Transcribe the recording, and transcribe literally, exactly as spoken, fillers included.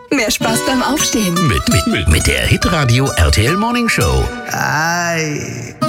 Mehr Spaß beim Aufstehen. Mit, mit, mit, mit der Hitradio R T L Morning Show. Ei.